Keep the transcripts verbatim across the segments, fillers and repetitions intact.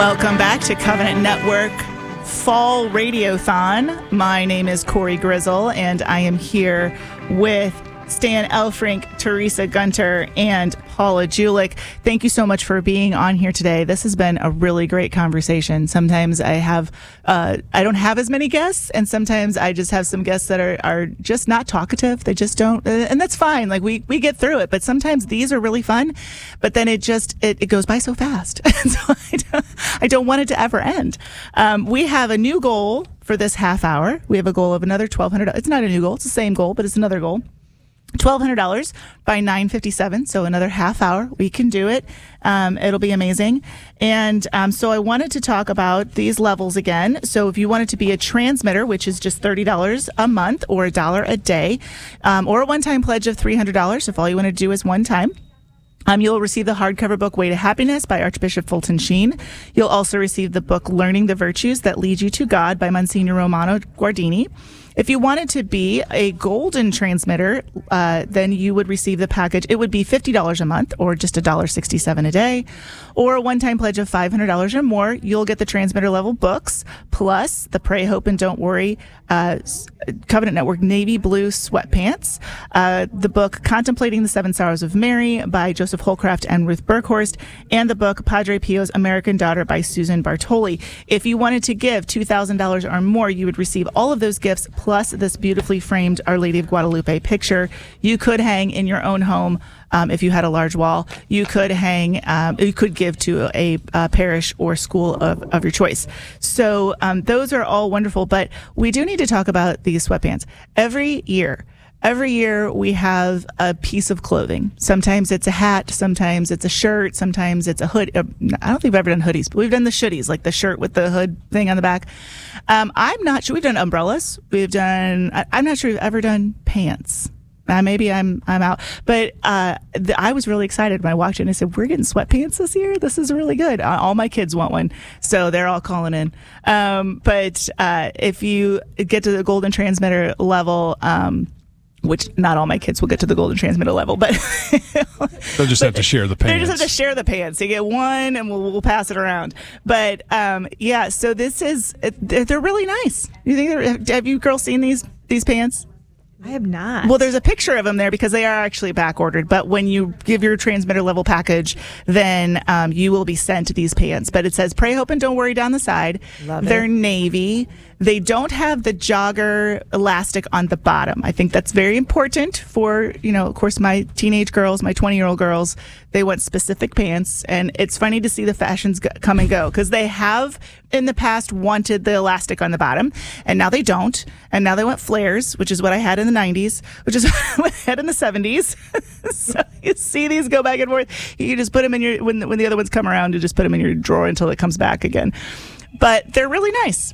Welcome back to Covenant Network Fall Radiothon. My name is Corey Grizzle, and I am here with Stan Elfrink, Teresa Gunter, and Paula Julich. Thank you so much for being on here today. This has been a really great conversation. Sometimes I have, uh, I don't have as many guests, and sometimes I just have some guests that are, are just not talkative. They just don't, uh, and that's fine. Like we, we get through it, but sometimes these are really fun, but then it just, it, it goes by so fast. And so I don't, I don't want it to ever end. Um, we have a new goal for this half hour. We have a goal of another twelve hundred dollars. It's not a new goal. It's the same goal, but it's another goal. twelve hundred dollars by nine fifty-seven, so another half hour. We can do it. Um, it'll be amazing. And um, so I wanted to talk about these levels again. So if you wanted to be a transmitter, which is just thirty dollars a month or a dollar a day, um, or a one-time pledge of three hundred dollars if all you want to do is one time, Um, you'll receive the hardcover book, Way to Happiness by Archbishop Fulton Sheen. You'll also receive the book, Learning the Virtues That Lead You to God by Monsignor Romano Guardini. If you wanted to be a golden transmitter, uh, then you would receive the package. It would be fifty dollars a month or just one dollar sixty-seven a day, or a one-time pledge of five hundred dollars or more. You'll get the transmitter level books, plus the Pray, Hope, and Don't Worry uh, Covenant Network Navy Blue Sweatpants, uh, the book Contemplating the Seven Sorrows of Mary by Joseph Holcraft and Ruth Berghorst, and the book Padre Pio's American Daughter by Susan Bartoli. If you wanted to give two thousand dollars or more, you would receive all of those gifts, plus this beautifully framed Our Lady of Guadalupe picture. You could hang in your own home um, if you had a large wall. You could hang, um, you could give to a, a parish or school of, of your choice. So um, those are all wonderful, but we do need to talk about these sweatpants. Every year, Every year we have a piece of clothing. Sometimes it's a hat, sometimes it's a shirt, sometimes it's a hood. Uh, I don't think we've ever done hoodies, but we've done the shoodies, like the shirt with the hood thing on the back. Um, I'm not sure. We've done umbrellas. We've done, I, I'm not sure we've ever done pants. Uh, maybe I'm I'm out. But uh, the, I was really excited when I walked in. I said, we're getting sweatpants this year? This is really good. Uh, all my kids want one. So they're all calling in. Um, but uh, if you get to the golden transmitter level, um, which not all my kids will get to the golden transmitter level, but they'll just have to share the pants. They just have to share the pants. You get one, and we'll, we'll pass it around. But um, yeah, so this is they're really nice. You think they're, have you girls seen these these pants? I have not. Well, there's a picture of them there because they are actually back ordered. But when you give your transmitter level package, then um, you will be sent these pants. But it says Pray, Hope, and Don't Worry down the side. Love it. They're navy. They don't have the jogger elastic on the bottom. I think that's very important for, you know, of course, my teenage girls, my twenty-year-old girls. They want specific pants. And it's funny to see the fashions go, come and go because they have in the past wanted the elastic on the bottom, and now they don't. And now they want flares, which is what I had in the nineties, which is what I had in the seventies. So you see these go back and forth. You just put them in your, when, when the other ones come around, you just put them in your drawer until it comes back again. But they're really nice.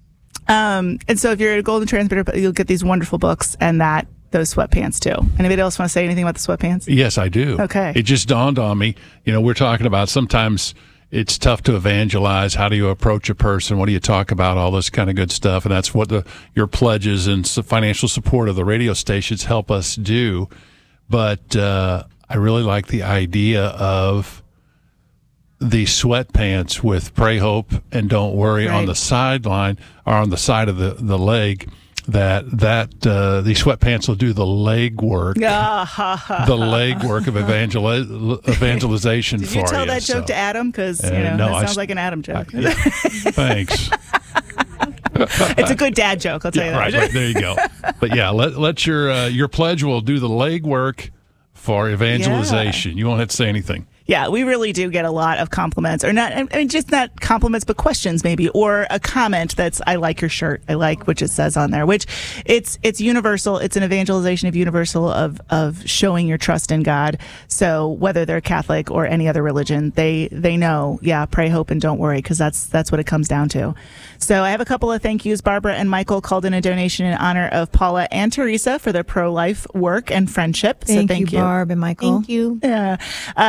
Um, and so if you're a golden transmitter, you'll get these wonderful books and that those sweatpants too. Anybody else want to say anything about the sweatpants? Yes, I do. Okay. It just dawned on me, you know, we're talking about sometimes it's tough to evangelize. How do you approach a person? What do you talk about? All this kind of good stuff. And that's what the, your pledges and financial support of the radio stations help us do. But, uh, I really like the idea of the sweatpants with Pray, Hope, and Don't Worry right. on the sideline or on the side of the, the leg, that that uh, these sweatpants will do the leg work, the leg work of evangel- evangelization for you. Did you tell that so. joke to Adam? Because you Uh, know, no, that I sounds s- like an Adam joke. I- yeah. Thanks. It's a good dad joke, I'll tell Yeah, you right, that. right, there you go. But yeah, let let your uh, your pledge will do the leg work for evangelization. You won't have to say anything. Yeah, we really do get a lot of compliments, or not, I mean, just not compliments, but questions maybe, or a comment that's, I like your shirt. I like what it says on there, which it's, it's universal. It's an evangelization of universal of, of showing your trust in God. So whether they're Catholic or any other religion, they, they know, yeah, pray, hope, and don't worry, because that's, that's what it comes down to. So I have a couple of thank yous. Barbara and Michael called in a donation in honor of Paula and Teresa for their pro-life work and friendship. So Thank, thank you, you. Barb and Michael. Thank you. Yeah. Uh, Diana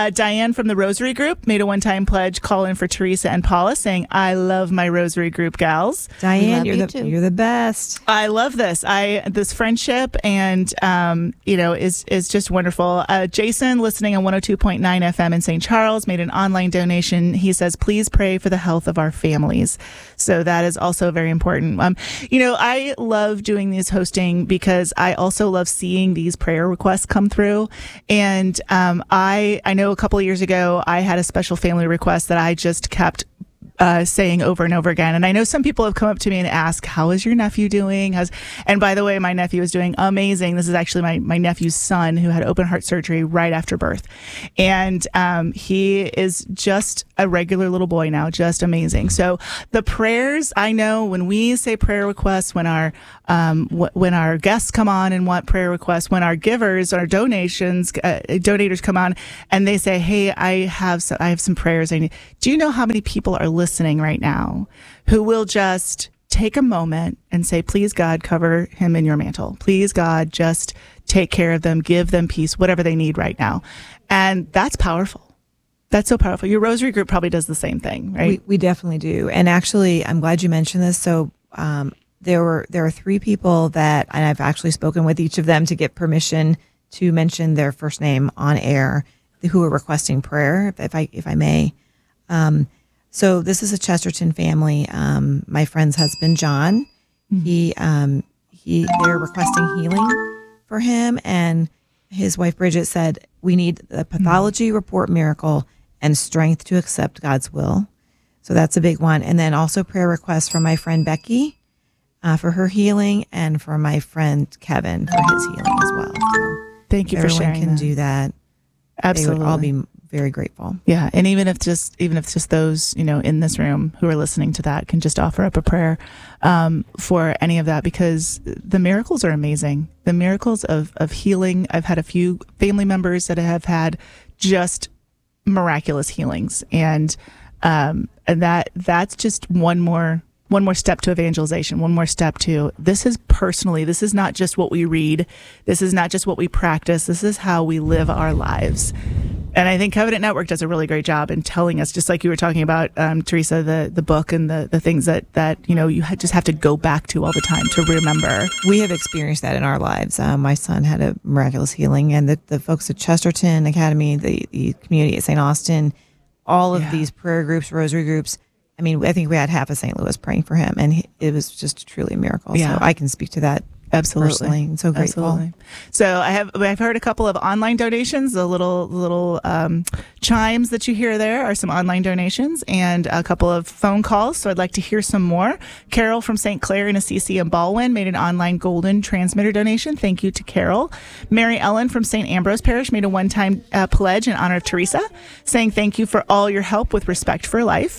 Diane from the Rosary Group made a one-time pledge, call in for Teresa and Paula, saying, I love my Rosary Group gals. Diane, you're you the too. you're the best. I love this. I this friendship and um, you know is is just wonderful. Uh, Jason, listening on one oh two point nine F M in Saint Charles, made an online donation. He says, please pray for the health of our families. So that is also very important. Um, you know, I love doing these hosting because I also love seeing these prayer requests come through. And um, I I know a couple of years ago I had a special family request that I just kept Uh, saying over and over again. And I know some people have come up to me and asked, how is your nephew doing? How's, and by the way, my nephew is doing amazing. This is actually my, my nephew's son who had open heart surgery right after birth. And um, he is just a regular little boy now, just amazing. So the prayers, I know when we say prayer requests, when our um, w- when our guests come on and want prayer requests, when our givers, our donations, uh, donators come on and they say, hey, I have some, I have some prayers I need. Do you know how many people are listening listening right now who will just take a moment and say, please God, cover him in your mantle. Please God, just take care of them, give them peace, whatever they need right now. And that's powerful. That's so powerful. Your Rosary Group probably does the same thing, right? We, we definitely do. And actually, I'm glad you mentioned this. So um, there were there are three people that, and I've actually spoken with each of them to get permission to mention their first name on air, who are requesting prayer, if I if I may. Um, So this is a Chesterton family. Um, my friend's husband, John, mm-hmm. he, um, he, they're requesting healing for him. And his wife, Bridget, said, we need the pathology mm-hmm. report miracle and strength to accept God's will. So that's a big one. And then also prayer requests from my friend, Becky, uh, for her healing, and for my friend, Kevin, for his healing as well. So thank you for sharing can that. do that. Absolutely. They would all be very grateful. Yeah. And even if just, even if just those, you know, in this room who are listening to that can just offer up a prayer, um, for any of that, because the miracles are amazing. The miracles of, of healing. I've had a few family members that have had just miraculous healings. And, um, and that, that's just one more, one more step to evangelization, one more step to, this is personally, this is not just what we read. This is not just what we practice. This is how we live our lives. And I think Covenant Network does a really great job in telling us, just like you were talking about, um, Teresa, the, the book and the, the things that, that, you know, you ha- just have to go back to all the time to remember. We have experienced that in our lives. Um, my son had a miraculous healing, and the, the folks at Chesterton Academy, the, the community at Saint Austin, all of Yeah. these prayer groups, rosary groups. I mean, I think we had half of Saint Louis praying for him, and he, it was just truly a miracle. Yeah. So I can speak to that. Absolutely. Personally, and so grateful. Absolutely. So I have, I've heard a couple of online donations. The little, little, um, chimes that you hear there are some online donations, and a couple of phone calls. So I'd like to hear some more. Carol from Saint Clair in Assisi and Baldwin made an online golden transmitter donation. Thank you to Carol. Mary Ellen from Saint Ambrose Parish made a one-time uh, pledge in honor of Teresa, saying thank you for all your help with Respect for Life.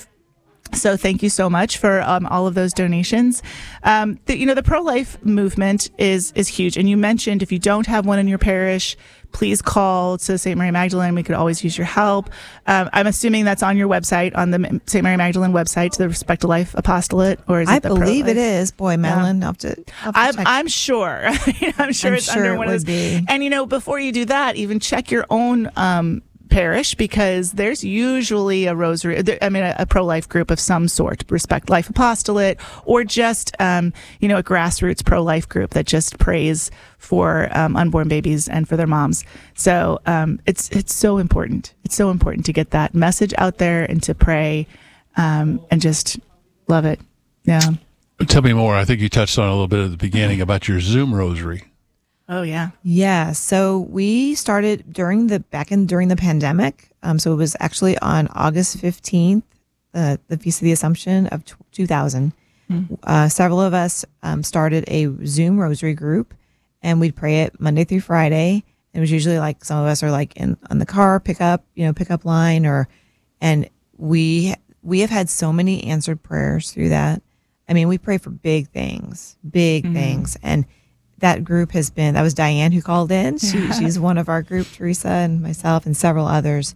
So thank you so much for um, all of those donations. Um, the, you know, the pro-life movement is is huge. And you mentioned if you don't have one in your parish, please call to Saint Mary Magdalene. We could always use your help. Um, I'm assuming that's on your website, on the Saint Mary Magdalene website, to the Respect to Life Apostolate, or is it I the believe Pro-Life? it is. Boy, Madeline, I'll have to, I'll have to I'm, check. I'm sure. I'm sure I'm it's sure under it one of would those. be. And, you know, before you do that, even check your own um, parish, because there's usually a rosary, I mean, a, a pro-life group of some sort, Respect Life Apostolate, or just, um, you know, a grassroots pro-life group that just prays for um, unborn babies and for their moms. So um, it's it's so important. It's so important to get that message out there and to pray um, and just love it. Yeah. Tell me more. I think you touched on a little bit at the beginning about your Zoom rosary. Oh, yeah. Yeah. So we started during the back in during the pandemic. Um, so it was actually on August fifteenth, uh, the Feast of the Assumption of two thousand. Mm-hmm. Uh, several of us um, started a Zoom rosary group, and we'd pray it Monday through Friday. It was usually like some of us are like in on the car pickup, you know, pickup line, or, and we we have had so many answered prayers through that. I mean, we pray for big things, big mm-hmm. things, and that group has been, that was Diane who called in. She, yeah. She's one of our group, Teresa and myself and several others.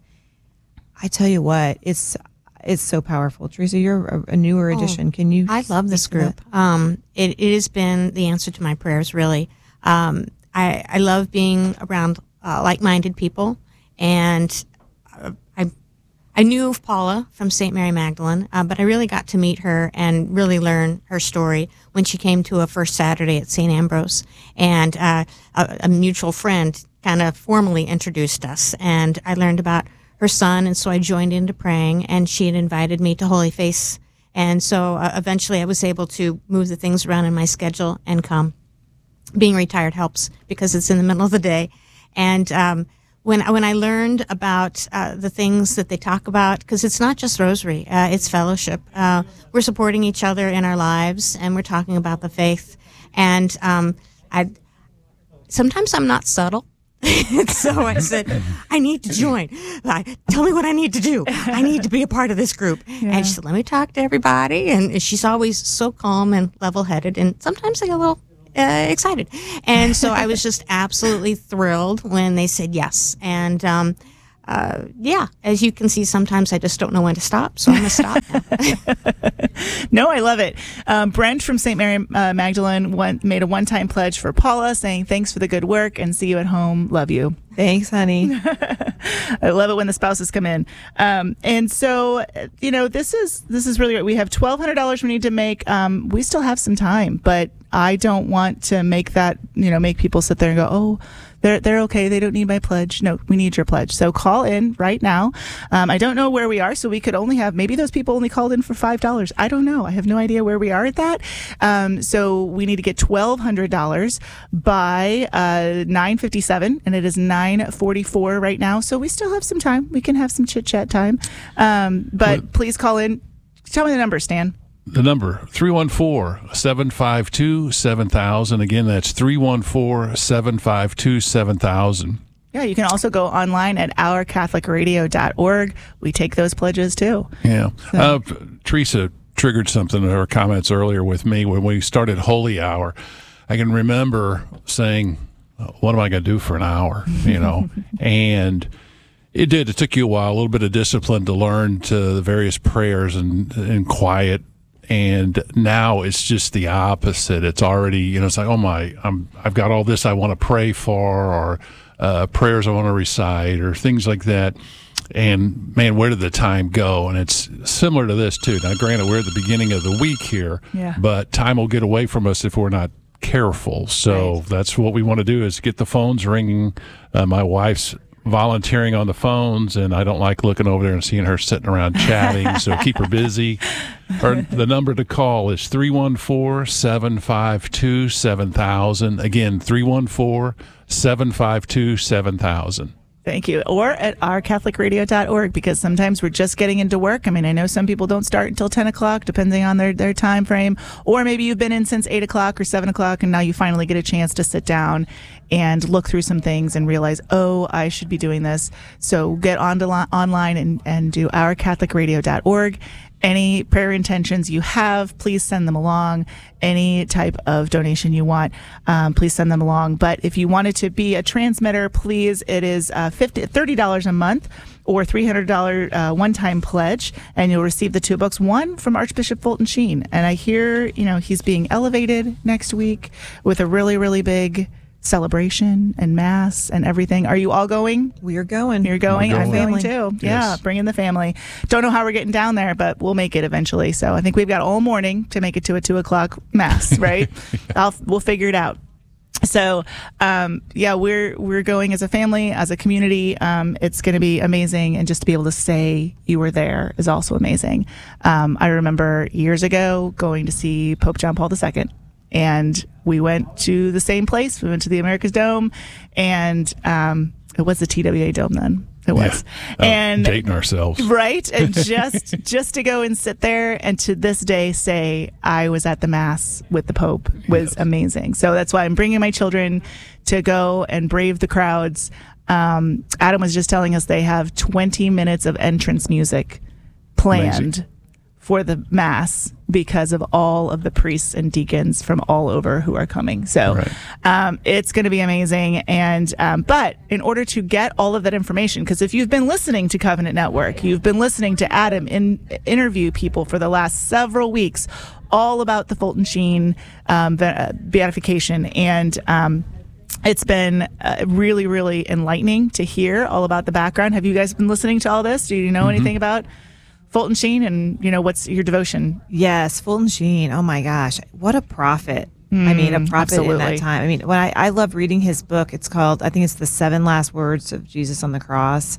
I tell you what, it's it's so powerful. Teresa, you're a, a newer addition. Oh, Can you? I love this group. Um, it, it has been the answer to my prayers, really. Um, I, I love being around uh, like-minded people, and uh, I I knew of Paula from Saint Mary Magdalene, uh, but I really got to meet her and really learn her story when she came to a First Saturday at Saint Ambrose. And uh, a, a mutual friend kind of formally introduced us, and I learned about her son, and so I joined into praying, and she had invited me to Holy Face. And so uh, eventually I was able to move the things around in my schedule and come. Being retired helps because it's in the middle of the day. And um, when, when I learned about uh, the things that they talk about, because it's not just rosary, uh, it's fellowship. Uh, we're supporting each other in our lives, and we're talking about the faith. And um, I sometimes I'm not subtle. So I said, I need to join. I, Tell me what I need to do. I need to be a part of this group. Yeah. And she said, let me talk to everybody. And she's always so calm and level-headed. And sometimes I get a little uh, excited. And so I was just absolutely thrilled when they said yes. And um, uh, yeah, as you can see, sometimes I just don't know when to stop. So I'm going to stop now. No, I love it. Um, Brent from Saint Mary uh, Magdalene went, made a one-time pledge for Paula, saying thanks for the good work and see you at home. Love you. Thanks, honey. I love it when the spouses come in. Um, and so, you know, this is this is really great. We have twelve hundred dollars we need to make. Um, we still have some time, but I don't want to make that, you know, make people sit there and go, oh, they're they're okay. They don't need my pledge. No, we need your pledge. So call in right now. Um, I don't know where we are, so we could only have, maybe those people only called in for five dollars. I don't know. I have no idea where we are at that. Um, so we need to get twelve hundred dollars by uh, nine fifty-seven, and it is nine forty-four right now. So we still have some time. We can have some chit-chat time. Um, but what? Please call in. Tell me the number, Stan. The number, three one four, seven five two, seven thousand. Again, that's three one four, seven five two, seven thousand. Yeah, you can also go online at our catholic radio dot org. We take those pledges, too. Yeah. So. Uh, Teresa triggered something in her comments earlier with me when we started Holy Hour. I can remember saying, what am I going to do for an hour, you know? And it did. It took you a while, a little bit of discipline to learn to the various prayers and, and quiet. And now it's just the opposite. It's already, you know, it's like, oh my, I'm, I've got all this I want to pray for, or uh, prayers I want to recite, or things like that. And man, where did the time go? And it's similar to this too. Now, granted, we're at the beginning of the week here, yeah. but time will get away from us if we're not careful. So right. That's what we want to do, is get the phones ringing. Uh, my wife's volunteering on the phones, and I don't like looking over there and seeing her sitting around chatting, so keep her busy. Or the number to call is three one four, seven five two, seven thousand. Again, three one four, seven five two, seven thousand. Thank you. Or at our catholic radio dot org, because sometimes we're just getting into work. I mean, I know some people don't start until ten o'clock, depending on their, their time frame. Or maybe you've been in since eight o'clock or seven o'clock, and now you finally get a chance to sit down and look through some things and realize, oh, I should be doing this. So get on to li- online and, and do our catholic radio dot org. Any prayer intentions you have, please send them along. Any type of donation you want, um, please send them along. But if you wanted to be a transmitter, please, it is uh, fifty, thirty dollars a month or three hundred dollars uh, one-time pledge, and you'll receive the two books, one from Archbishop Fulton Sheen. And I hear, you know, he's being elevated next week with a really, really big celebration and mass and everything. Are you all going? We are going. You're going? going. I'm going Family. too. Yes. Yeah, bring in the family. Don't know how we're getting down there, but we'll make it eventually. So I think we've got all morning to make it to a two o'clock mass, right? I'll, we'll figure it out. So, um, yeah, we're we're going as a family, as a community. Um, it's going to be amazing, and just to be able to say you were there is also amazing. Um, I remember years ago going to see Pope John Paul the Second. And we went to the same place. We went to the America's Dome, and um, it was the T W A Dome then. It was. Yeah. Uh, and dating ourselves. Right. And just just to go and sit there and to this day say I was at the Mass with the Pope was yes. amazing. So that's why I'm bringing my children to go and brave the crowds. Um, Adam was just telling us they have twenty minutes of entrance music planned. Amazing. For the Mass, because of all of the priests and deacons from all over who are coming. So right. um, it's going to be amazing. And um, but in order to get all of that information, because if you've been listening to Covenant Network, you've been listening to Adam in, interview people for the last several weeks, all about the Fulton Sheen um, beatification. And um, It's been uh, really, really enlightening to hear all about the background. Have you guys been listening to all this? Do you know mm-hmm. anything about Fulton Sheen, and you know what's your devotion? Yes, Fulton Sheen. Oh my gosh, what a prophet! Mm, I mean, a prophet absolutely. in that time. I mean, when I, I love reading his book. It's called, I think it's the Seven Last Words of Jesus on the Cross.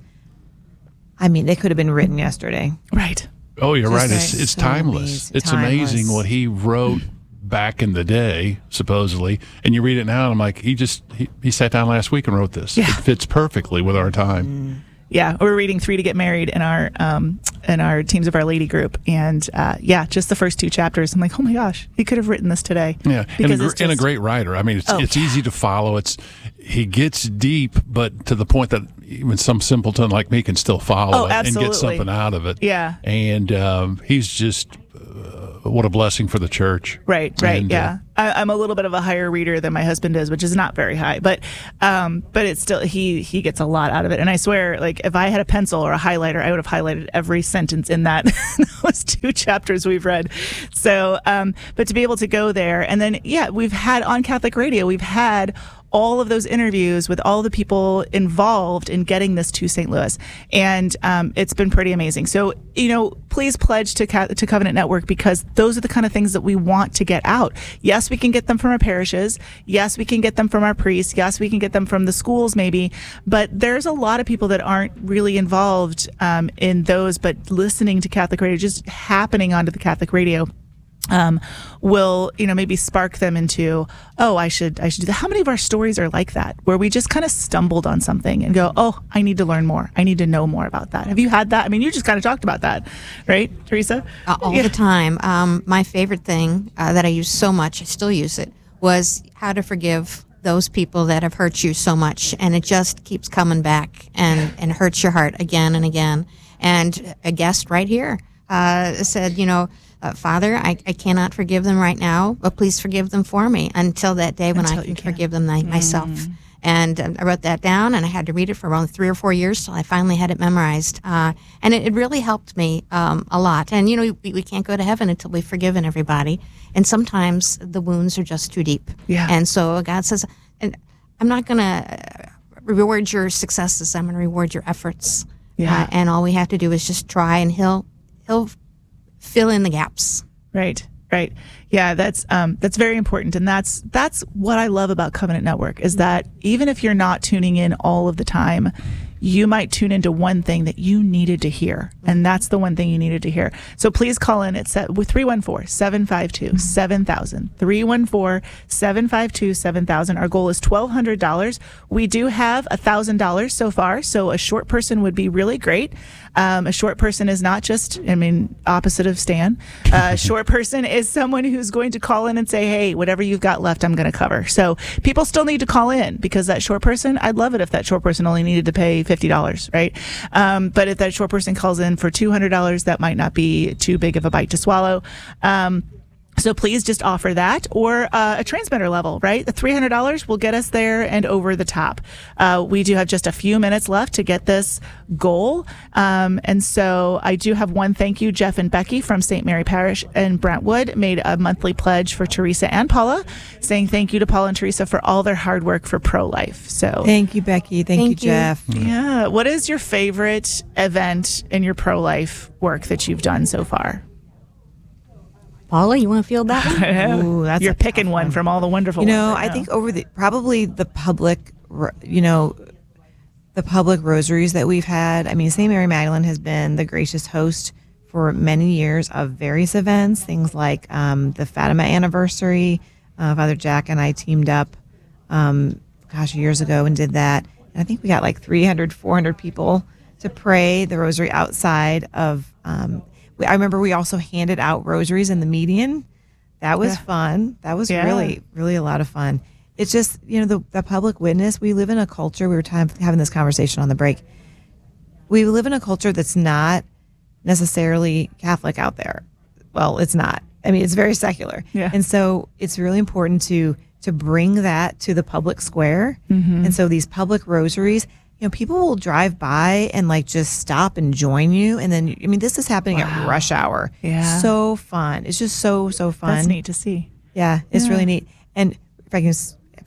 I mean, they could have been written yesterday. Right. Oh, you're Just right. It's it's so timeless. amazing. It's Timeless. amazing what he wrote back in the day, supposedly. And you read it now, and I'm like, he just he, he sat down last week and wrote this. Yeah. It fits perfectly with our time. Mm. Yeah, we're reading Three to Get Married in our um, in our Teams of Our Lady group, and uh, yeah, just the first two chapters. I'm like, oh my gosh, he could have written this today. Yeah, and a, gr- just, and a great writer. I mean, it's oh, it's yeah. easy to follow. It's he gets deep, but to the point that even some simpleton like me can still follow Oh, it and absolutely. get something out of it. Yeah. And um, he's just uh, what a blessing for the church. Right, right, And, yeah. Uh, I, I'm a little bit of a higher reader than my husband is, which is not very high, but um, but it's still he he gets a lot out of it. And I swear, like if I had a pencil or a highlighter, I would have highlighted every sentence in that those two chapters we've read. So, um, but to be able to go there, and then yeah, we've had on Catholic Radio, we've had all of those interviews with all the people involved in getting this to Saint Louis. And um, it's been pretty amazing. So, you know, please pledge to Co- to Covenant Network, because those are the kind of things that we want to get out. Yes, we can get them from our parishes. Yes, we can get them from our priests. Yes, we can get them from the schools maybe. But there's a lot of people that aren't really involved um, in those, but listening to Catholic Radio, just happening onto the Catholic Radio. Um, will, you know, maybe spark them into, oh, I should, I should do that. How many of our stories are like that, where we just kind of stumbled on something and go, oh, I need to learn more. I need to know more about that. Have you had that? I mean, you just kind of talked about that, right, Teresa? Uh, all Yeah. the time. Um, my favorite thing uh, that I use so much, I still use it, was how to forgive those people that have hurt you so much. And it just keeps coming back and, and hurts your heart again and again. And a guest right here uh, said, you know, Uh, Father, I, I cannot forgive them right now, but please forgive them for me until that day when Until I you can, can. forgive them my, myself. And um, I wrote that down, and I had to read it for around three or four years till I finally had it memorized. Uh, and it, it really helped me um, a lot. And, you know, we, we can't go to heaven until we've forgiven everybody. And sometimes the wounds are just too deep. Yeah. And so God says, and I'm not going to reward your successes. I'm going to reward your efforts. Yeah. Uh, and all we have to do is just try, and he'll he'll fill in the gaps. Right, right. Yeah, that's um, that's very important, and that's that's what I love about Covenant Network, is that even if you're not tuning in all of the time, you might tune into one thing that you needed to hear, and that's the one thing you needed to hear. So please call in at three one four, seven five two, seven thousand, three one four, seven five two, seven thousand. Our goal is twelve hundred dollars. We do have one thousand dollars so far, so a short person would be really great. Um, a short person is not just, I mean, opposite of Stan. Uh, a short person is someone who's going to call in and say, hey, whatever you've got left, I'm going to cover. So people still need to call in, because that short person, I'd love it if that short person only needed to pay fifty dollars, right? Um, but if that short person calls in for two hundred dollars, that might not be too big of a bite to swallow. Um, So please just offer that, or uh, a transmitter level, right? The three hundred dollars will get us there and over the top. Uh, we do have just a few minutes left to get this goal. Um, and so I do have one thank you. Jeff and Becky from Saint Mary Parish in Brentwood made a monthly pledge for Teresa and Paula, saying thank you to Paula and Teresa for all their hard work for pro-life. So Thank you, Becky. Thank, Thank you, you. Jeff. yeah. What is your favorite event in your pro-life work that you've done so far? Paula, you want to field that one? Ooh, that's You're a picking tough one one. from all the wonderful You know, ones. I think over the probably the public, ro- you know, the public rosaries that we've had. I mean, Saint Mary Magdalene has been the gracious host for many years of various events, things like um, the Fatima anniversary. Uh, Father Jack and I teamed up, um, gosh, years ago and did that. And I think we got like three hundred, four hundred people to pray the rosary outside of. Um, we, I remember we also handed out rosaries in the median. That was Yeah. fun. That was Yeah. really, really a lot of fun. It's just, you know, the, the public witness. We live in a culture, we were time, having this conversation on the break. We live in a culture that's not necessarily Catholic out there. Well, it's not. I mean, it's very secular. Yeah. And so it's really important to to bring that to the public square. Mm-hmm. And so these public rosaries, you know, people will drive by and like just stop and join you. And then, I mean, this is happening Wow. at rush hour. Yeah. So fun. It's just so, so fun. That's neat to see. Yeah, it's Yeah. really neat. And if I can, s- if I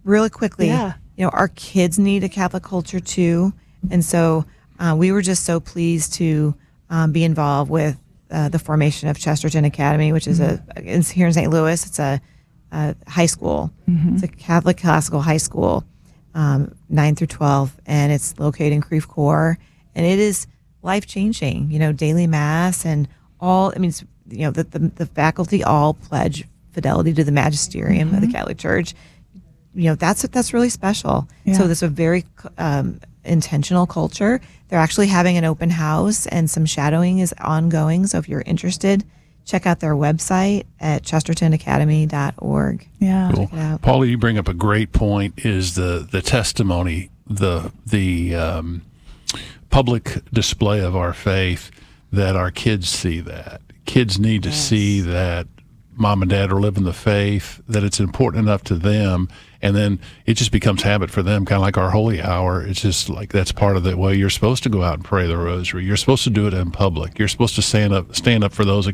really quickly, Yeah. you know, our kids need a Catholic culture too. And so uh, we were just so pleased to um, be involved with uh, the formation of Chesterton Academy, which is a, it's here in Saint Louis. It's a, a high school. It's a Catholic classical high school, um, nine through twelve, and it's located in Creve Coeur. And it is life changing, you know, daily mass and all, I mean, it's, you know, the, the, the faculty all pledge fidelity to the magisterium of the Catholic Church. You know, that's that's really special. Yeah. So there's a very um, intentional culture. They're actually having an open house, and some shadowing is ongoing. So if you're interested, check out their website at chesterton academy dot org. Yeah. Cool. Check it out. Paula, you bring up a great point. Is the the testimony, the the um, public display of our faith, that our kids see that. Kids need to see that mom and dad are living the faith, that it's important enough to them, and then it just becomes habit for them, kind of like our holy hour. It's just like that's part of the way you're supposed to go out and pray the rosary. You're supposed to do it in public. You're supposed to stand up stand up for those